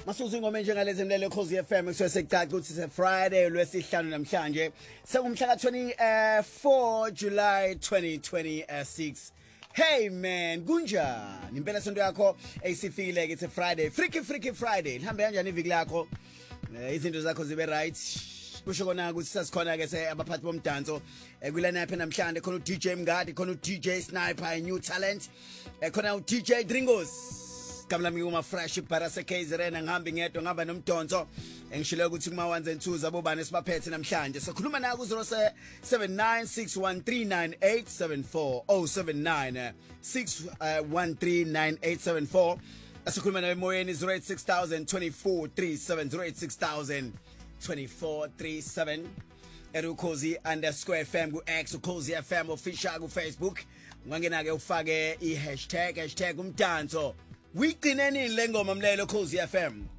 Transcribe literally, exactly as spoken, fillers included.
Masuzu ingoma njengalezi emlelo Khosi F M kusuke sekucaca ukuthi se Friday lwesihlanu namhlanje sekumhla ka-twenty-four July twenty twenty-six. Hey man, kunjani? Impela sonto yakho ayisifikile ke it's Friday. Freaky freaky Friday. Lihambe kanjani iviki lakho? Izinto zakho zibe right. Kusho kona ukuthi sasikhona ke se abaphathi bomdanso kwilana yapha namhlanje khona u D J Mngadi, khona u D J Sniper, a new talent. Khona u D J Dringos. Kamla mi uma fresh para se K Z N ngihambe ngedwa ngaba nomdonso engishilo ukuthi kuma ones and twos abobani sibaphethe namhlanje sokhuluma na ku zero seven nine six one three nine eight seven four oh seven nine six one three nine eight seven four asikhuluma na emoyeni zero eight six thousand twenty-four thirty-seven zero eight six thousand twenty-four thirty-seven Erukhosi underscore F M ku X Ukhosi F M official ku Facebook ungangena ke ufake i hashtag hashtag umdanso. Weekly neni le ngoma mlelo Khosi F M.